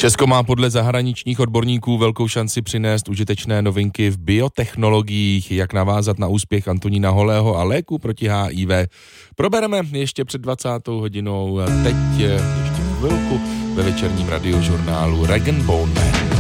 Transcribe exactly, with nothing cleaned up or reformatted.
Česko má podle zahraničních odborníků velkou šanci přinést užitečné novinky v biotechnologiích, jak navázat na úspěch Antonína Holého a léku proti H I V. Probereme ještě před dvacátou hodinou, teď ještě chvilku ve večerním radiožurnálu Rag and Bone Man.